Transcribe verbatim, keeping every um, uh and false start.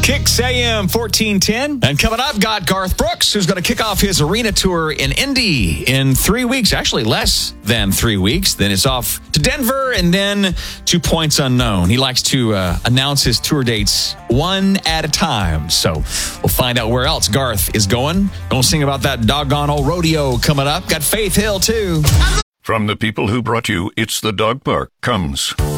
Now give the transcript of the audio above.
Kicks A M fourteen ten. And coming up, got Garth Brooks, who's going to kick off his arena tour in Indy in three weeks. Actually, less than three weeks. Then it's off to Denver and then to points unknown. He likes to uh, announce his tour dates one at a time. So we'll find out where else Garth is going. Don't sing about that doggone old rodeo coming up. Got Faith Hill, too. From the people who brought you It's the Dog Park comes